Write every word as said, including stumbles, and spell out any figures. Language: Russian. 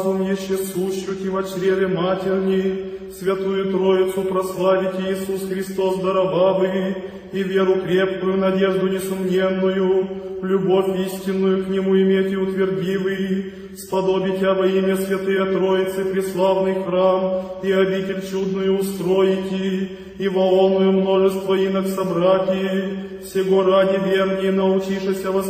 еще сущую во чреве матерни, Святую Троицу прославите Иисус Христос даровавый, и веру крепкую, надежду несомненную, любовь истинную к Нему иметь и утвердивый, сподобите во имя Святые Троицы преславный храм и обитель чудную устроите, и во онную множество инок собрати, всего ради вернее научишься